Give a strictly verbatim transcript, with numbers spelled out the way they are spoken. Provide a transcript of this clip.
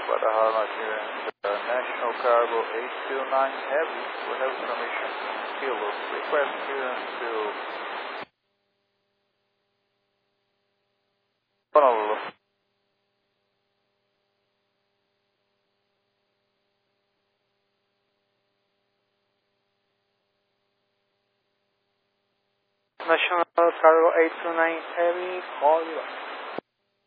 Guadalajara, Nigeria. Uh, National Cargo eight two nine Heavy. We have information. Kilo. Request clearance to Honolulu. National Cargo eight two nine Heavy, call you.